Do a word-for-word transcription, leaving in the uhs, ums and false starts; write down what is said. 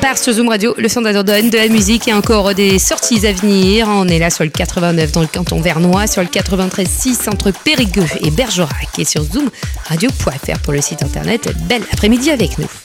part sur Zoom Radio, le son d'Adordonne, de la musique et encore des sorties à venir. On est là sur le quatre-vingt-neuf dans le canton vernois, sur le quatre-vingt-treize six entre Périgueux et Bergerac et sur zoom radio point f r pour le site internet. Bel après-midi avec nous.